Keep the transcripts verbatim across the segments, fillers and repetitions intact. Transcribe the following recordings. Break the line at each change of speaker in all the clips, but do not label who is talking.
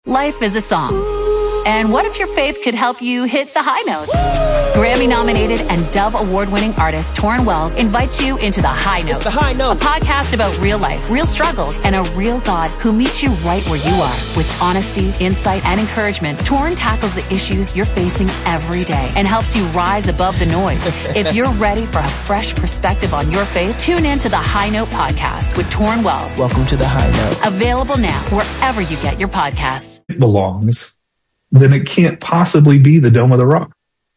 Life is a song. And what if your faith could help you hit the high notes? Grammy-nominated and Dove Award-winning artist Torrin Wells invites you into The High Note.
It's The High Note.
A podcast about real life, real struggles, and a real God who meets you right where you are. With honesty, insight, and encouragement, Torrin tackles the issues you're facing every day and helps you rise above the noise. If you're ready for a fresh perspective on your faith, tune in to The High Note podcast with Torrin Wells.
Welcome to The High Note.
Available now wherever you get your podcasts.
It belongs, then it can't possibly be the Dome of the Rock.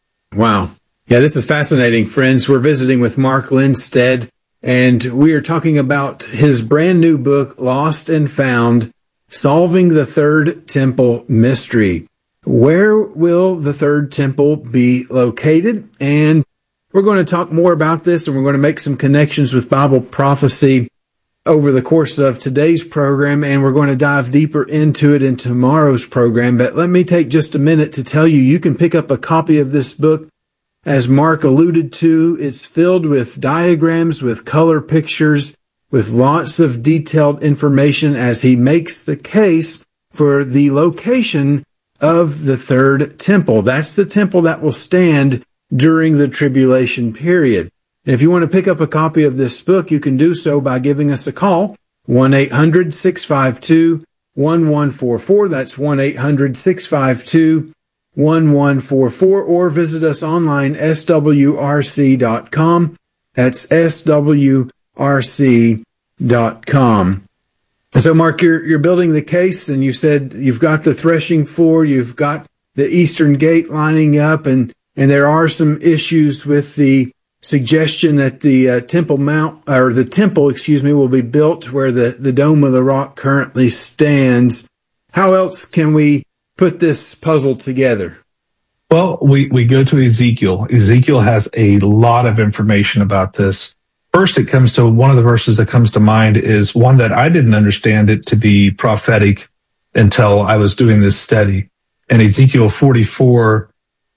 Wow. Yeah, this is fascinating, friends. We're visiting with Mark Lindstedt, and we are talking about his brand new book, Lost and Found, Solving the Third Temple Mystery. Where will the Third Temple be located? And we're going to talk more about this, and we're going to make some connections with Bible prophecy over the course of today's program, and we're going to dive deeper into it in tomorrow's program. But let me take just a minute to tell you, you can pick up a copy of this book. As Mark alluded to, it's filled with diagrams, with color pictures, with lots of detailed information as he makes the case for the location of the third temple. That's the temple that will stand during the tribulation period. And if you want to pick up a copy of this book, you can do so by giving us a call, one eight hundred six five two one one four four. That's one eight hundred six five two one one four four, or visit us online, S W R C dot com. That's S W R C dot com. So, Mark, you're, you're building the case, and you said you've got the threshing floor, you've got the Eastern Gate lining up, and, and there are some issues with the suggestion that the uh, Temple Mount, or the temple, excuse me, will be built where the, the Dome of the Rock currently stands. How else can we put this puzzle together?
Well, we, we go to Ezekiel. Ezekiel has a lot of information about this. First, it comes to one of the verses that comes to mind is one that I didn't understand it to be prophetic until I was doing this study. In Ezekiel forty-four,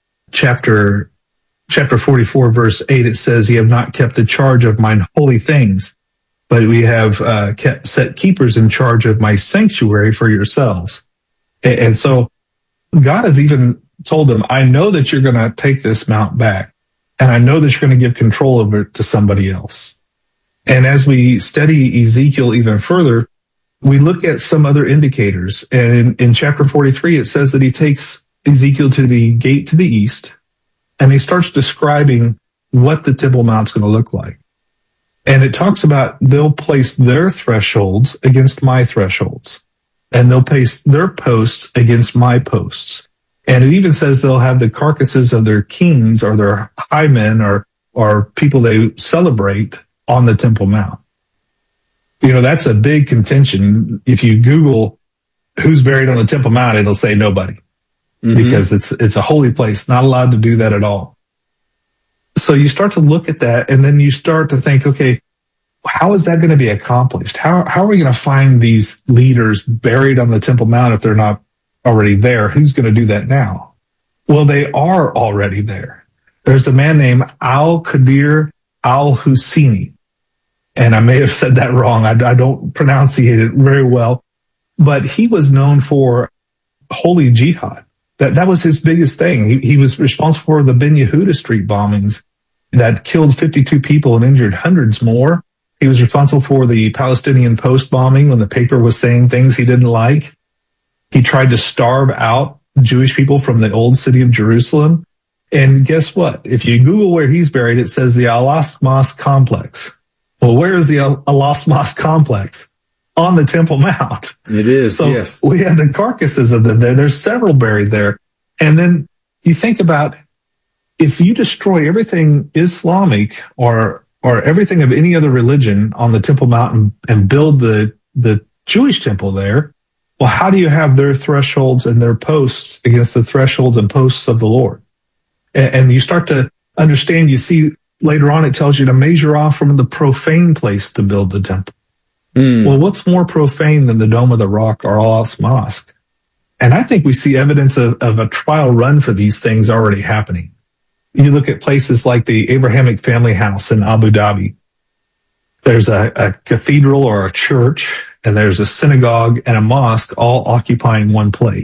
chapter Chapter forty-four, verse eight, it says, "Ye have not kept the charge of mine holy things, but we have uh, kept, set keepers in charge of my sanctuary for yourselves." And, and so God has even told them, I know that you're going to take this mount back, and I know that you're going to give control over it to somebody else. And as we study Ezekiel even further, we look at some other indicators. And in, in chapter forty-three, it says that he takes Ezekiel to the gate to the east, and he starts describing what the Temple Mount's going to look like. And it talks about they'll place their thresholds against my thresholds, and they'll place their posts against my posts. And it even says they'll have the carcasses of their kings or their high men or, or people they celebrate on the Temple Mount. You know, that's a big contention. If you Google who's buried on the Temple Mount, it'll say nobody. Mm-hmm. Because it's it's a holy place, not allowed to do that at all. So you start to look at that, and then you start to think, okay, how is that going to be accomplished? How how are we going to find these leaders buried on the Temple Mount if they're not already there? Who's going to do that now? Well, they are already there. There's a man named Al-Qadir al-Husseini, and I may have said that wrong. I, I don't pronunciate it very well, but he was known for holy jihad. That that was his biggest thing. He, he was responsible for the Ben Yehuda Street bombings that killed fifty-two people and injured hundreds more. He was responsible for the Palestinian Post bombing when the paper was saying things he didn't like. He tried to starve out Jewish people from the old city of Jerusalem. And guess what? If you Google where he's buried, it says the Al-Aqsa Mosque complex. Well, where is the Al-Aqsa Mosque complex? On the Temple Mount.
It is,
so
yes.
We have the carcasses of them there. There's several buried there. And then you think about, if you destroy everything Islamic or or everything of any other religion on the Temple Mount and, and build the, the Jewish temple there, well, how do you have their thresholds and their posts against the thresholds and posts of the Lord? And, and you start to understand, you see later on it tells you to measure off from the profane place to build the temple. Mm. Well, what's more profane than the Dome of the Rock or Al-Aqsa Mosque? And I think we see evidence of, of a trial run for these things already happening. You look at places like the Abrahamic Family House in Abu Dhabi. There's a, a cathedral or a church, and there's a synagogue and a mosque all occupying one place.